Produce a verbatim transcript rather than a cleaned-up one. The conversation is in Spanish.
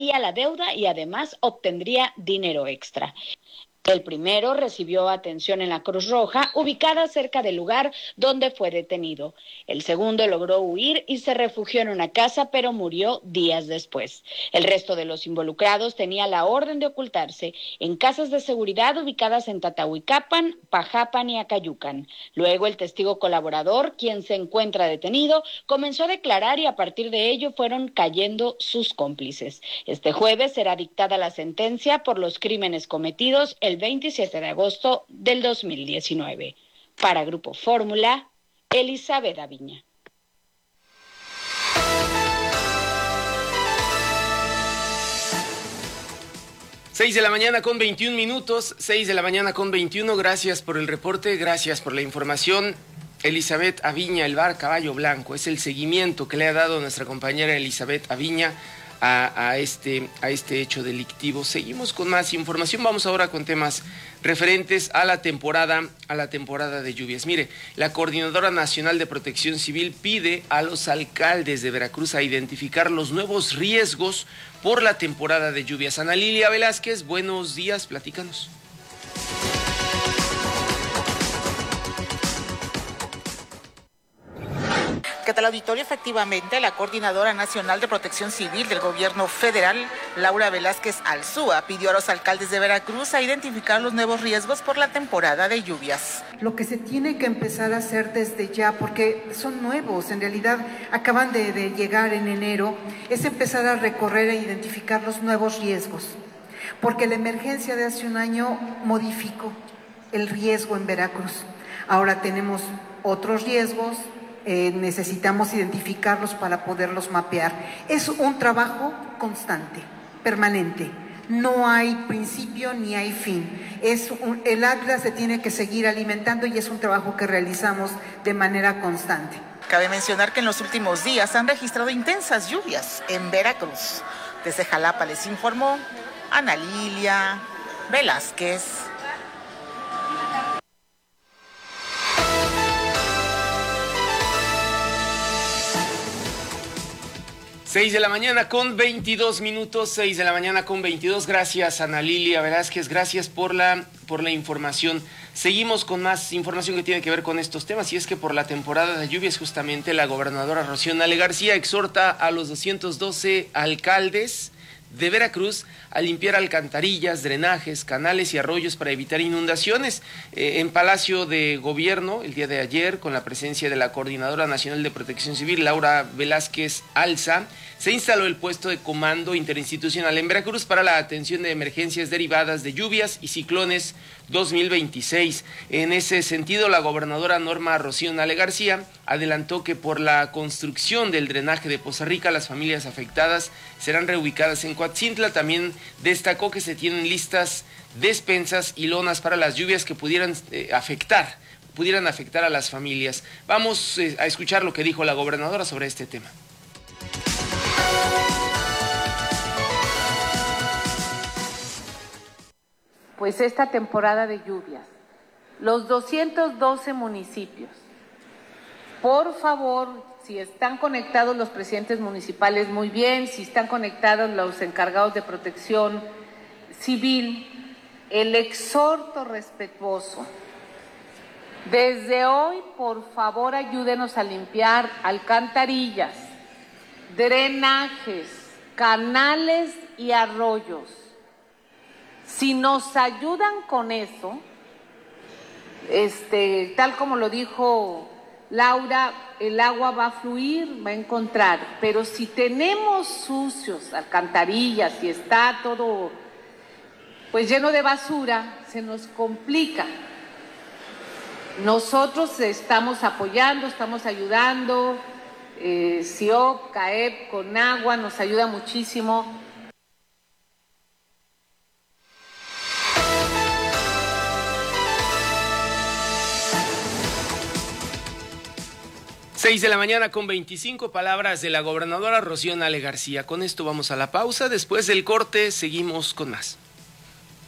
pagaría la deuda y además obtendría dinero extra. El primero recibió atención en la Cruz Roja, ubicada cerca del lugar donde fue detenido. El segundo logró huir y se refugió en una casa, pero murió días después. El resto de los involucrados tenía la orden de ocultarse en casas de seguridad ubicadas en Tatahuicapan, Pajapan y Acayucan. Luego el testigo colaborador, quien se encuentra detenido, comenzó a declarar y a partir de ello fueron cayendo sus cómplices. Este jueves será dictada la sentencia por los crímenes cometidos el veintisiete de agosto del dos mil diecinueve. Para Grupo Fórmula, Elizabeth Aviña. Seis de la mañana con veintiún minutos, seis de la mañana con veintiuno, gracias por el reporte, gracias por la información. Elizabeth Aviña, el bar Caballo Blanco, es el seguimiento que le ha dado nuestra compañera Elizabeth Aviña A, a, este, a este hecho delictivo. Seguimos con más información. Vamos ahora con temas referentes a la temporada, a la temporada de lluvias. Mire, la Coordinadora Nacional de Protección Civil pide a los alcaldes de Veracruz a identificar los nuevos riesgos por la temporada de lluvias. Ana Lilia Velázquez, buenos días, platícanos. ¿Qué tal, auditorio? Efectivamente, la Coordinadora Nacional de Protección Civil del Gobierno Federal, Laura Velázquez Alzúa, pidió a los alcaldes de Veracruz a identificar los nuevos riesgos por la temporada de lluvias. Lo que se tiene que empezar a hacer desde ya, porque son nuevos, en realidad acaban de, de llegar en enero, es empezar a recorrer e identificar los nuevos riesgos, porque la emergencia de hace un año modificó el riesgo en Veracruz. Ahora tenemos otros riesgos. Eh, necesitamos identificarlos para poderlos mapear. Es un trabajo constante, permanente. No hay principio ni hay fin. Es un, el Atlas se tiene que seguir alimentando y es un trabajo que realizamos de manera constante. Cabe mencionar que en los últimos días han registrado intensas lluvias en Veracruz. Desde Jalapa les informó Ana Lilia Velázquez. Seis de la mañana con veintidós minutos, seis de la mañana con veintidós. Gracias, Ana Lilia Velázquez, gracias por la, por la información. Seguimos con más información que tiene que ver con estos temas, y es que por la temporada de lluvias justamente la gobernadora Rocío Nale García exhorta a los doscientos doce alcaldes de Veracruz a limpiar alcantarillas, drenajes, canales y arroyos para evitar inundaciones. Eh, en Palacio de Gobierno, el día de ayer, con la presencia de la Coordinadora Nacional de Protección Civil, Laura Velázquez Alza, se instaló el puesto de comando interinstitucional en Veracruz para la atención de emergencias derivadas de lluvias y ciclones dos mil veintiséis. En ese sentido, la gobernadora Norma Rocío Nale García adelantó que por la construcción del drenaje de Poza Rica, las familias afectadas serán reubicadas en Coatzintla. También destacó que se tienen listas despensas y lonas para las lluvias que pudieran eh, afectar, pudieran afectar a las familias. Vamos eh, a escuchar lo que dijo la gobernadora sobre este tema. Pues esta temporada de lluvias, los doscientos doce municipios, por favor, si están conectados los presidentes municipales, muy bien, si están conectados los encargados de protección civil, el exhorto respetuoso, desde hoy, por favor, ayúdenos a limpiar alcantarillas, drenajes, canales y arroyos. Si nos ayudan con eso, este, tal como lo dijo Laura, el agua va a fluir, va a encontrar, pero si tenemos sucios alcantarillas y está todo pues lleno de basura, se nos complica. Nosotros estamos apoyando, estamos ayudando, eh, C I O P, C A E P, con agua, nos ayuda muchísimo. Seis de la mañana con veinticinco, palabras de la gobernadora Rocío Nale García. Con esto vamos a la pausa. Después del corte seguimos con más.